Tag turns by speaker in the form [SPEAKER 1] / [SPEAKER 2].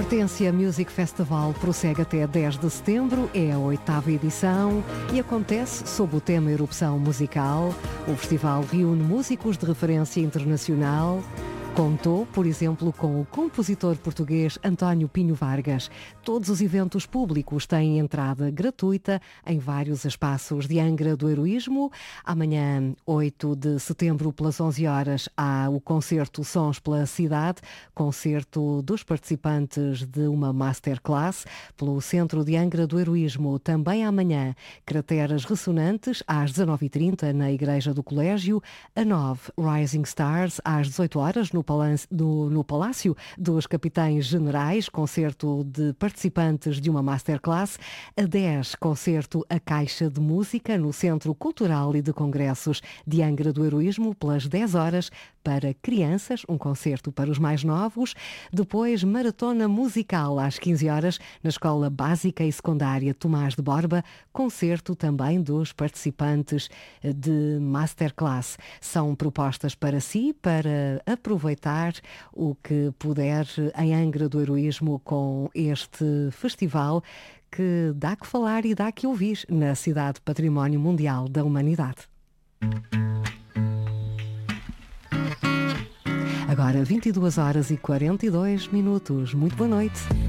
[SPEAKER 1] Hortência Music Festival prossegue até 10 de setembro, é a 8ª edição e acontece sob o tema Erupção Musical. O festival reúne músicos de referência internacional. Contou, por exemplo, com o compositor português António Pinho Vargas. Todos os eventos públicos têm entrada gratuita em vários espaços de Angra do Heroísmo. Amanhã, 8 de setembro, pelas 11 horas, há o concerto Sons pela Cidade, concerto dos participantes de uma masterclass pelo Centro de Angra do Heroísmo. Também amanhã, crateras ressonantes às 19h30 na Igreja do Colégio. A 9, Rising Stars às 18 horas no Palácio dos Capitães Generais, concerto de participantes de uma masterclass. A 10, concerto A Caixa de Música no Centro Cultural e de Congressos de Angra do Heroísmo, pelas 10 horas, para crianças, um concerto para os mais novos. Depois, maratona musical às 15 horas na Escola Básica e Secundária Tomás de Borba, concerto também dos participantes de masterclass. São propostas para si, para aproveitar o que puder em Angra do Heroísmo com este festival que dá que falar e dá que ouvir na cidade Património Mundial da Humanidade. Agora 22h42. Muito boa noite.